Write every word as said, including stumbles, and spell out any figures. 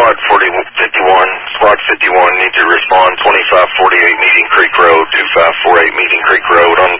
Squad forty fifty-one, Squad fifty-one need to respond twenty-five forty-eight Meeting Creek Road, two five four eight Meeting Creek Road on